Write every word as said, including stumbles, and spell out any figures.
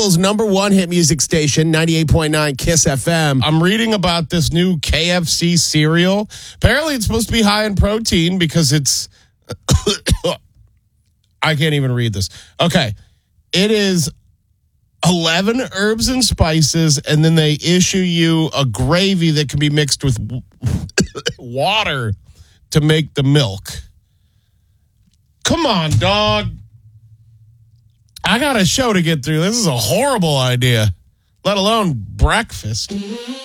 People's number one hit music station, ninety-eight point nine Kiss F M. I'm reading about this new K F C cereal. Apparently, it's supposed to be high in protein because it's... I can't even read this. Okay. It is eleven herbs and spices, and then they issue you a gravy that can be mixed with water to make the milk. Come on, dog. I got a show to get through. This is a horrible idea, let alone breakfast.